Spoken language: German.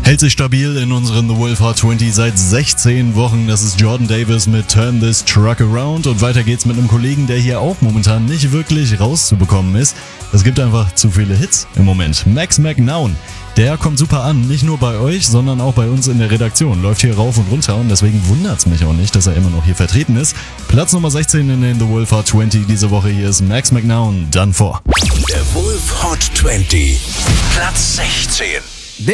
Hält sich stabil in unseren The Wolf Hot 20 seit 16 Wochen. Das ist Jordan Davis mit Turn This Truck Around. Und weiter geht's mit einem Kollegen, der hier auch momentan nicht wirklich rauszubekommen ist. Es gibt einfach zu viele Hits im Moment. Max McNown, der kommt super an. Nicht nur bei euch, sondern auch bei uns in der Redaktion. Läuft hier rauf und runter und deswegen wundert's mich auch nicht, dass er immer noch hier vertreten ist. Platz Nummer 16 in den The Wolf Hot 20 diese Woche. Hier ist Max McNown, Done For. Der Wolf Hot 20, Platz 16.